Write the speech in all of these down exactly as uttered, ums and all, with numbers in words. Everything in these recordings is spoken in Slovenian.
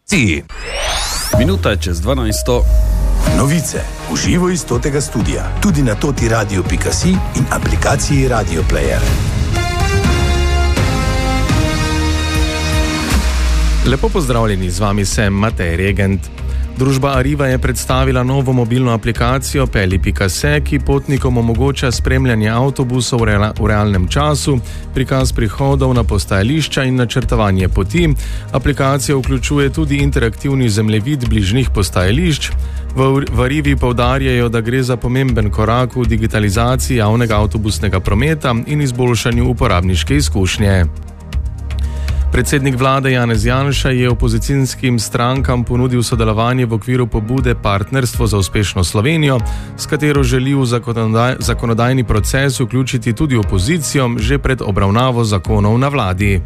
Minuta je čez dvanajsto. Novice v živo iz totega studia, tudi na toti radio pika si in aplikaciji Radio Player. Lepo pozdravljeni, z vami sem Matej Regent. Družba Arriva je predstavila novo mobilno aplikacijo Pelji pika se, ki potnikom omogoča spremljanje avtobusov v realnem času, prikaz prihodov na postajališča in načrtovanje poti. Aplikacija vključuje tudi interaktivni zemljevid bližnjih postajališč. V Arrivi poudarjajo, da gre za pomemben korak v digitalizaciji javnega avtobusnega prometa in izboljšanju uporabniške izkušnje. Predsednik vlade Janez Janša je opozicijskim strankam ponudil sodelovanje v okviru pobude Partnerstvo za uspešno Slovenijo, s katero želi v zakonodaj, zakonodajni proces vključiti tudi opozicijo že pred obravnavo zakonov na vladi.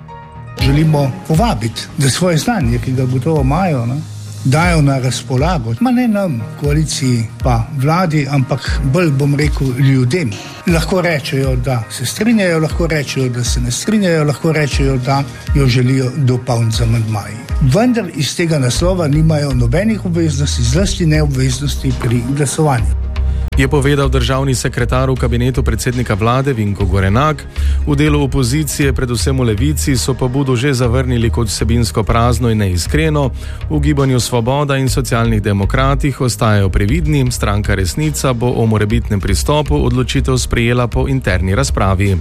Želimo povabiti, da svoje znanje, ki ga gotovo imajo, ne, dajo na razpolago, ma ne nam, koaliciji pa vladi, ampak bolj bom rekel ljudem. Lahko rečejo, da se strinjajo, lahko rečejo, da se ne strinjajo, lahko rečejo, da jo želijo dopolniti z amandmaji. Vendar iz tega naslova nimajo nobenih obveznosti, zlasti neobveznosti pri glasovanju. Je povedal državni sekretar v kabinetu predsednika vlade Vinko Gorenak. V delu opozicije, predvsem v Levici, so pobudo že zavrnili kot vsebinsko prazno in neiskreno. V Gibanju Svoboda in Socialnih demokratih ostajajo previdni, stranka Resnica bo o morebitnem pristopu odločitev sprejela po interni razpravi.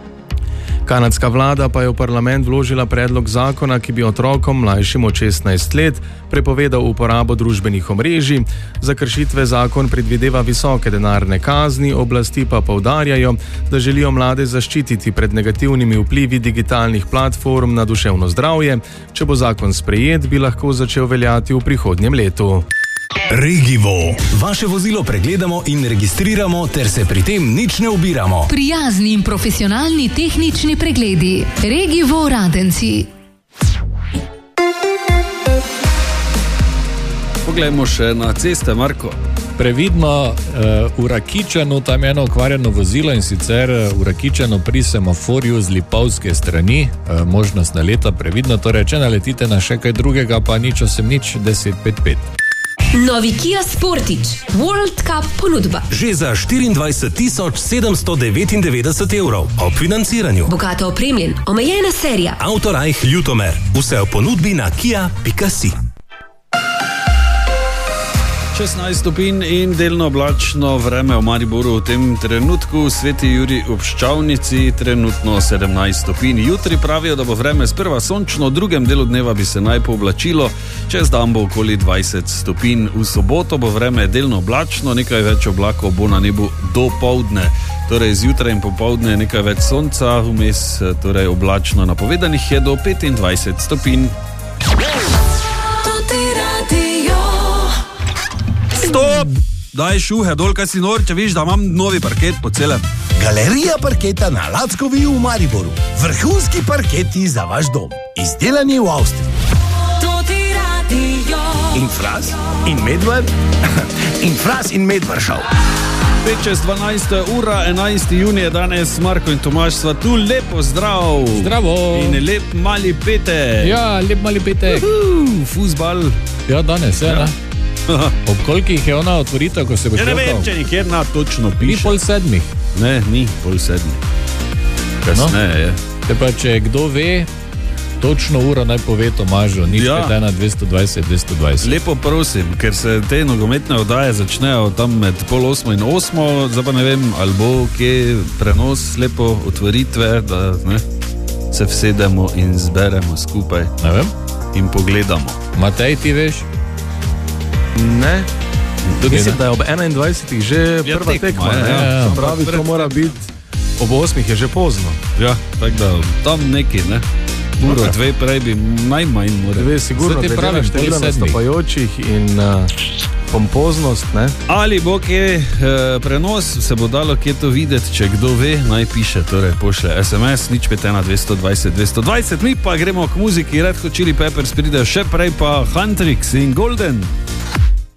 Kanadska vlada pa je v parlament vložila predlog zakona, ki bi otrokom mlajšim od šestnajst let prepovedal uporabo družbenih omrežij. Za kršitve zakon predvideva visoke denarne kazni, oblasti pa poudarjajo, da želijo mlade zaščititi pred negativnimi vplivi digitalnih platform na duševno zdravje. Če bo zakon sprejet, bi lahko začel veljati v prihodnjem letu. Regivo. Vaše vozilo pregledamo in registriramo, ter se pri tem nič ne ubiramo. Prijazni in profesionalni tehnični pregledi. Regivo Radenci. Poglejmo še na ceste, Marko. Previdno, v Rakičanu, tam je eno okvarjeno vozilo, in sicer v Rakičanu pri semaforju z Lipovske strani, možnost naleta, previdno, torej če naletite na še kaj drugega, pa nič osem nič deset pet pet. Novi Kia Sportage World Cup ponudba. Že za štiriindvajset tisoč sedemsto devetindevetdeset evrov ob financiranju. Bogato opremljen, omejena serija. Autorajh Ljutomer. Vse v ponudbi na kia pika si. šestnajst stopinj in delno oblačno vreme v Mariboru v tem trenutku, Sveti Jurij ob Ščavnici trenutno sedemnajst stopinj. Jutri pravijo, da bo vreme sprva sončno, v drugem delu dneva bi se naj pooblačilo, čez dan bo okoli dvajset stopinj. V soboto bo vreme delno oblačno, nekaj več oblakov bo na nebu do povdne. Torej zjutraj in popovdne nekaj več sonca, vmes torej oblačno, napovedanih je do petindvajset stopinj. Stop! Daj šuhe dol, kaj si nor, če viš, da imam novi parket po celem. Galerija parketa na Lackovi v Mariboru. Vrhunski parketi za vaš dom. Izdelani v Avstriji. In Fras, in Medved, in Fras in Medved šel. pet čez dvanajsta ura, enajsti junij je danes, Marko in Tomaž sva tu, lepo zdrav. Zdravo. In lep mali petek. Ja, lep mali petek. Uhu, fuzbal. Ja, danes, ja, ja. Ob kolikih je ona otvorita, ko se bo šel? Ja, ne vem, če nikjer na točno piše. Ni pol sedmih. Ne, ni pol sedmih. Kasneje je. Te pa, če kdo ve, točno uro naj pove Tomažu, nič Ja. pet ena dvesto dvajset dvesto dvajset. Lepo prosim, ker se te nogometne oddaje začnejo tam med pol osmo in osmo, zdaj pa ne vem, ali bo kje prenos, lepo otvoritve, da ne, se vsedemo in zberemo skupaj. Ne vem. In pogledamo. Matej, ti veš? Ne. Mislim, da je ob enaindvajsetih že Ja, prva tekma, tekma. ja, ne? ja, ja. Se pravi, to mora biti ob osmih je že pozno. Ja, tako da tam neki, ne. Uro, dve prej bi najmanj morali. Dve sigurno, Zdaj ti glede pravim, na število pol sedmih. nastopajočih in uh, pompoznost, ne? Ali bo kje e, prenos, se bo dalo kje to videti, če kdo ve, naj piše, torej pošle es em es, nič pet ena dvesto dvajset dvesto dvajset, mi pa gremo k muziki, Red Hot Chili Peppers pridejo še prej, pa Huntrix in Golden.